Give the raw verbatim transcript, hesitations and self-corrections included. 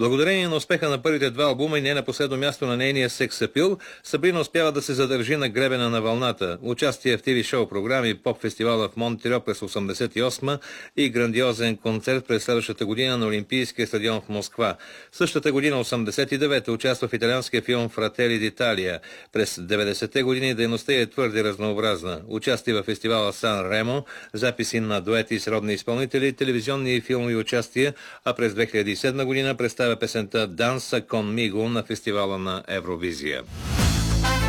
Благодарение на успеха на първите два албума и не на последно място на нейния секс-апил, Сабрина успява да се задържи на гребена на вълната. Участие в ТВ шоу програми, поп-фестивала в Монтеро през осемдесет и осма и грандиозен концерт през следващата година на Олимпийския стадион в Москва. Същата година, осемдесет и девета, участва в италианския филм Фрателли d'Italia. През деветдесетте години дейността е твърде разнообразна. Участие в фестивала Сан Ремо, записи на дуети с родни изпълнители, телевизионни и филмови участия, а през две хиляди и седма година представя песента Danza conmigo на фестивала на Евровизия.